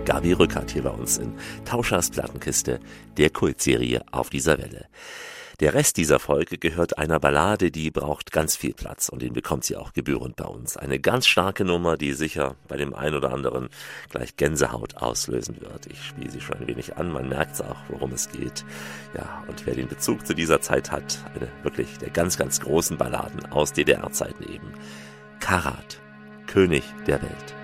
Gabi Rückert hier bei uns in Tauschers Plattenkiste, der Kultserie auf dieser Welle. Der Rest dieser Folge gehört einer Ballade, die braucht ganz viel Platz und den bekommt sie auch gebührend bei uns. Eine ganz starke Nummer, die sicher bei dem einen oder anderen gleich Gänsehaut auslösen wird. Ich spiele sie schon ein wenig an, man merkt es auch, worum es geht. Ja, und wer den Bezug zu dieser Zeit hat, eine wirklich der ganz, ganz großen Balladen aus DDR-Zeiten eben. Karat, König der Welt.